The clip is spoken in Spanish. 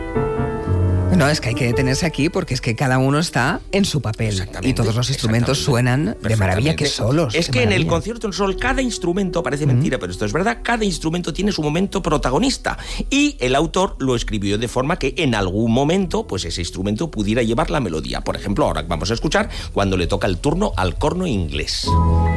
No, es que hay que detenerse aquí porque es que cada uno está en su papel y todos los instrumentos suenan de maravilla, que solos. Es que en el Concierto del Sol cada instrumento, parece mentira, pero esto es verdad, cada instrumento tiene su momento protagonista y el autor lo escribió de forma que en algún momento pues ese instrumento pudiera llevar la melodía. Por ejemplo, ahora vamos a escuchar cuando le toca el turno al corno inglés.